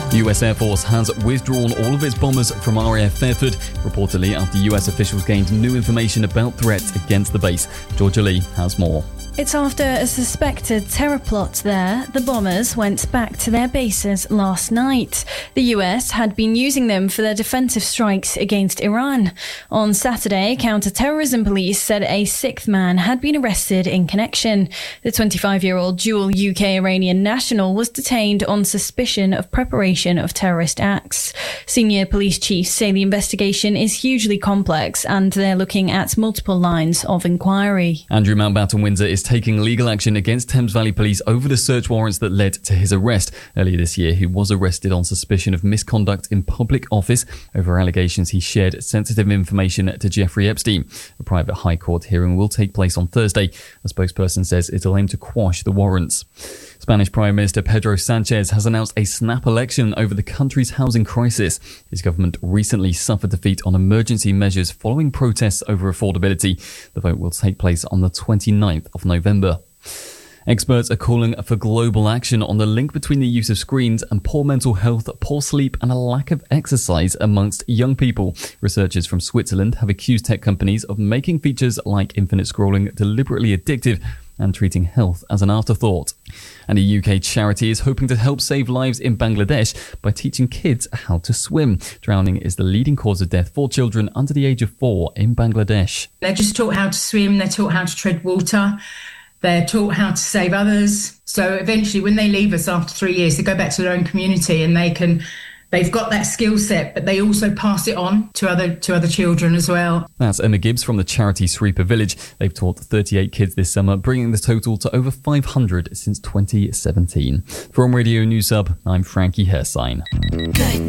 The US Air Force has withdrawn all of its bombers from RAF Fairford, reportedly after US officials gained new information about threats against the base. Georgia Lee has more. It's after a suspected terror plot there. The bombers went back to their bases last night. The US had been using them for their defensive strikes against Iran. On Saturday, counter-terrorism police said a sixth man had been arrested in connection. The 25-year-old dual UK-Iranian national was detained on suspicion of preparation of terrorist acts. Senior police chiefs say the investigation is hugely complex and they're looking at multiple lines of inquiry. Andrew Mountbatten Windsor is taking legal action against Thames Valley Police over the search warrants that led to his arrest. Earlier this year, he was arrested on suspicion of misconduct in public office over allegations he shared sensitive information to Jeffrey Epstein. A private High Court hearing will take place on Thursday. A spokesperson says it'll aim to quash the warrants. Spanish Prime Minister Pedro Sanchez has announced a snap election over the country's housing crisis. His government recently suffered defeat on emergency measures following protests over affordability. The vote will take place on the 29th of November. Experts are calling for global action on the link between the use of screens and poor mental health, poor sleep and a lack of exercise amongst young people. Researchers from Switzerland have accused tech companies of making features like infinite scrolling deliberately addictive and treating health as an afterthought. And a UK charity is hoping to help save lives in Bangladesh by teaching kids how to swim. Drowning is the leading cause of death for children under the age of 4 in Bangladesh. They're just taught how to swim, they're taught how to tread water, they're taught how to save others. So eventually when they leave us after 3 years, they go back to their own community and they've got that skill set, but they also pass it on to other children as well. That's Emma Gibbs from the charity Sripa Village. They've taught 38 kids this summer, bringing the total to over 500 since 2017. From Radio News Hub, I'm Frankie Hersign. Good